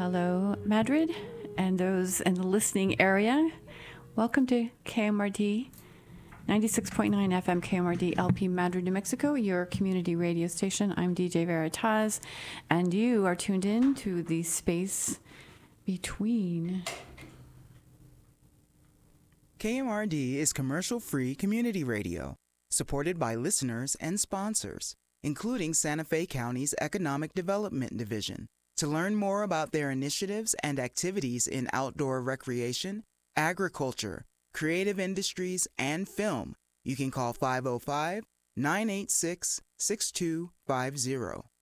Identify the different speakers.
Speaker 1: hello, Madrid, and those in the listening area. Welcome to KMRD 96.9 FM KMRD LP Madrid, New Mexico, your community radio station. I'm DJ Veritas, and you are tuned in to the space between.
Speaker 2: KMRD is commercial-free community radio, supported by listeners and sponsors, including Santa Fe County's Economic Development Division. To learn more about their initiatives and activities in outdoor recreation, agriculture, creative industries, and film, you can call 505-986-6250.